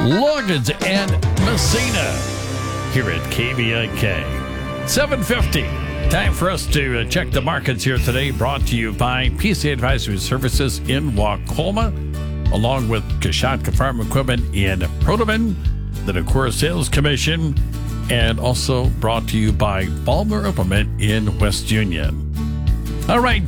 Loggins and Messina here at KVIK. 7:50. Time for us to check the markets here today. Brought to you by PCA Advisory Services in Wacolma, along with Kashatka Farm Equipment in Protoman, the Decorah Sales Commission, and also brought to you by Balmer Implement in West Union. All right,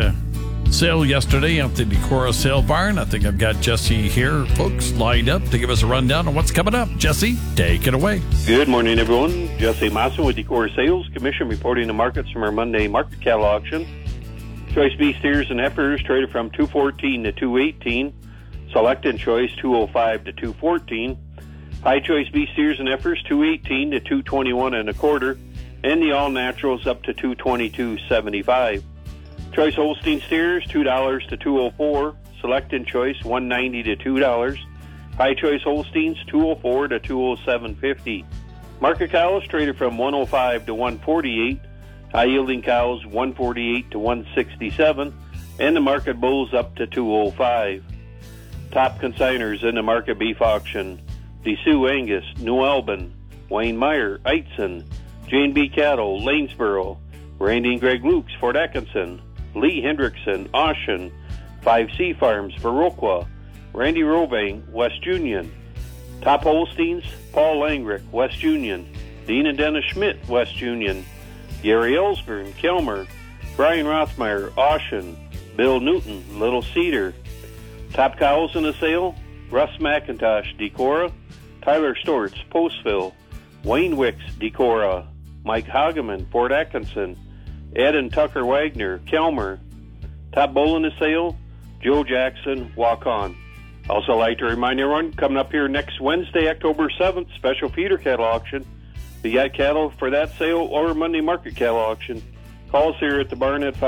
sale yesterday at the Decorah Sale Barn. I think I've got Jesse here, folks, lined up to give us a rundown on what's coming up. Jesse, take it away. Good morning, everyone. Jesse Massa with Decorah Sales Commission reporting the markets from our Monday market cattle auction. Choice beef steers and heifers traded from $214 to $218. Select and choice $205 to $214. High choice beef steers and heifers $218 to $221 and a quarter, and the all naturals up to $222.75. Choice Holstein steers $2 to $204. Select and choice $190 to $2. High choice Holsteins $204 to $207.50. Market cows traded from $105 to $148. High yielding cows $148 to $167, and the market bulls up to $205. Top consigners in the market beef auction: DeSue Angus, New Albin, Wayne Meyer, Eitzen, Jane B. Cattle, Lanesboro, Randy and Greg Lukes, Fort Atkinson, Lee Hendrickson, Oshen, 5C Farms, Viroqua, Randy Robang, West Union. Top Holsteins: Paul Langrick, West Union, Dean and Dennis Schmidt, West Union, Gary Ellsburn, Kelmer, Brian Rothmeyer, Oshen, Bill Newton, Little Cedar. Top cows in the sale: Russ McIntosh, Decorah, Tyler Storts, Postville, Wayne Wicks, Decorah, Mike Hageman, Fort Atkinson, Ed and Tucker Wagner, Kelmer. Top bull in the sale: Joe Jackson, Waukon. Also like to remind everyone, coming up here next Wednesday, October 7th, special feeder cattle auction. If you got cattle for that sale or Monday market cattle auction, call us here at the barn at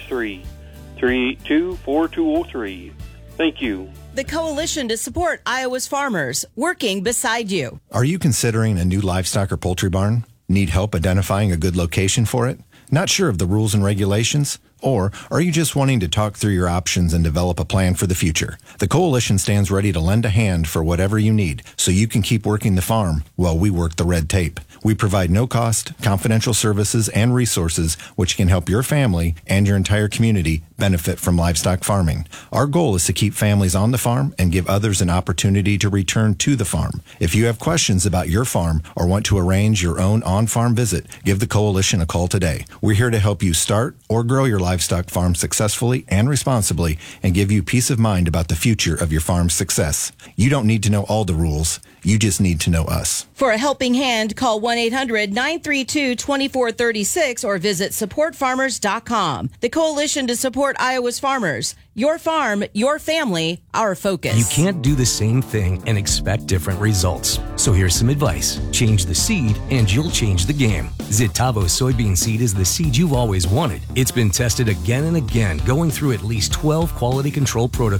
563-382-4203. Thank you. The Coalition to Support Iowa's Farmers, working beside you. Are you considering a new livestock or poultry barn? Need help identifying a good location for it? Not sure of the rules and regulations? Or are you just wanting to talk through your options and develop a plan for the future? The Coalition stands ready to lend a hand for whatever you need so you can keep working the farm while we work the red tape. We provide no-cost, confidential services and resources which can help your family and your entire community benefit from livestock farming. Our goal is to keep families on the farm and give others an opportunity to return to the farm. If you have questions about your farm or want to arrange your own on-farm visit, give the Coalition a call today. We're here to help you start or grow your livestock farm successfully and responsibly and give you peace of mind about the future of your farm's success. You don't need to know all the rules. You just need to know us. For a helping hand, call 1-800-932-2436 or visit supportfarmers.com. The Coalition to Support Iowa's Farmers. Your farm, your family, our focus. You can't do the same thing and expect different results. So here's some advice. Change the seed and you'll change the game. Zitavo soybean seed is the seed you've always wanted. It's been tested again and again, going through at least 12 quality control protocols